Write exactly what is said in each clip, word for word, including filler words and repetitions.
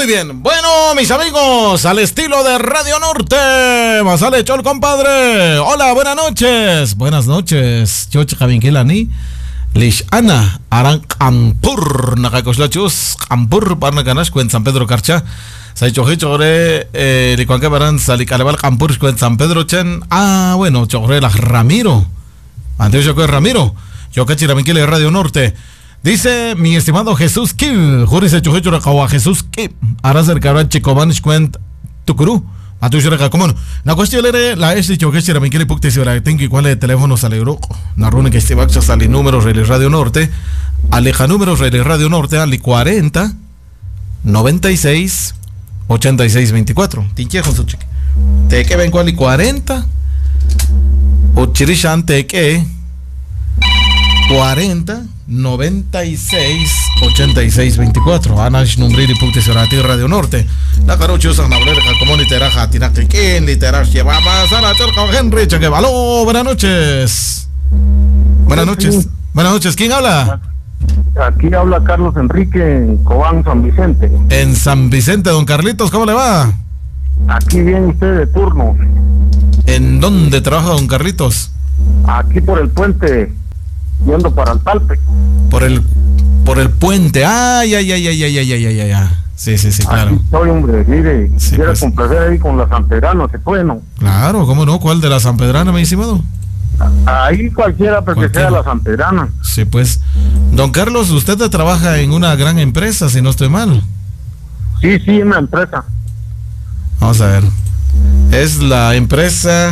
Muy bien, bueno, mis amigos, al estilo de Radio Norte, más al hecho el compadre. Hola, buenas noches. Buenas noches. Choch Javinkilani, Lish Ana, Aran Campur, Nakakoslachus, Campur, Parnaganash, Cuen San Pedro Carcha. Saichoje chore, eh, Licuanque Baran, Salicalebal Campur, Cuen San Pedro Chen. Ah, bueno, chore la Ramiro. Antes yo que Ramiro, yo que Chiraminquile de Radio Norte. Dice mi estimado Jesús Kil, Juris hecho hecho a Jesús Kil, hará cercar a Chicobanish cuent Tucurú, a tu shiraka común. La cuestión era la es dicho que mi quiere pukte si ahora tengo igual de teléfono sale grupo. Narrune que este baxa sale números de Radio Norte, aleja números de Radio Norte, ali cuarenta, noventa y seis, ochenta y seis, veinticuatro. Tinchejo su chique. Te que ven cual cuarenta, ochirishan te que cuarenta, noventa y seis, ochenta y seis, veinticuatro. Anash Numbriri Puktiserati Radio Norte. La carocho San Nabrera, como literaja, tinaquiquén, literas llevaba a la charca Henry Chequevaló. Buenas noches. Buenas noches. Buenas noches. ¿Quién habla? Aquí habla Carlos Enrique en Cobán, San Vicente. En San Vicente, don Carlitos, ¿cómo le va? Aquí viene usted de turno. ¿En dónde trabaja don Carlitos? Aquí por el puente, yendo para el Talpe. Por el por el puente. Ay, ay, ay, ay, ay, ay, ay, ay, ay. Sí, sí, sí, claro. Aquí estoy, hombre, mire, Sí, quiero pues. complacer ahí con la Sanpedrano, ¿se puede, no? Claro, ¿cómo no? ¿Cuál de la San Pedrana, mi estimado? Ahí cualquiera, pero que Cualquiera. sea la Sanpedrana. Sí, pues. Don Carlos, usted trabaja en una gran empresa, si no estoy mal. Sí, sí, una empresa. Vamos a ver. Es la empresa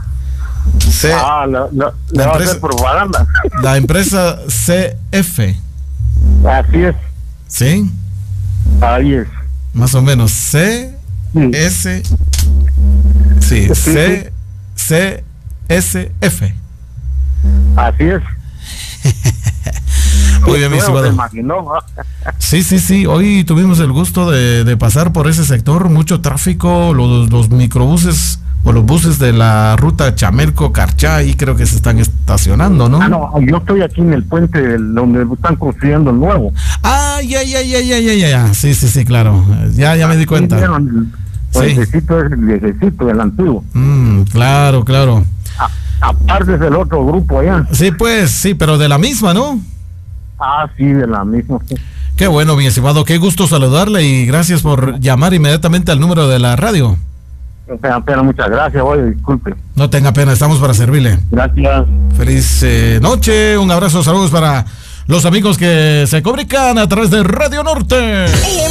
C, Ah, la, la, la la va a empresa- hacer propaganda. la empresa C F, Así es, ¿sí? ahí es. Más o menos C Sí. S, sí, C C S F. Así es. Muy bien, mi Bueno, se estimado. imaginó, ¿no? Sí, sí, sí. Hoy tuvimos el gusto de, de pasar por ese sector, mucho tráfico, los, los microbuses o los buses de la ruta Chamelco-Carchá, ahí creo que se están estacionando, ¿no? Ah, no, yo estoy aquí en el puente del- donde están construyendo el nuevo. Ay, ay, ay, ay, ay, ay, ay, sí, sí, sí, claro. Ya, ya me di cuenta. Sí, vieron, el puentecito es el viejecito, el antiguo. Mm, claro, claro. A- aparte es el otro grupo allá. Sí, pues, sí, pero de la misma, ¿no? Ah, sí, de la misma. Sí. Qué bueno, mi estimado, qué gusto saludarle y gracias por llamar inmediatamente al número de la radio. O sea, pero muchas gracias, oye, disculpe. No tenga pena, estamos para servirle. Gracias. Feliz eh, noche, un abrazo, saludos para los amigos que se comunican a través de Radio Norte.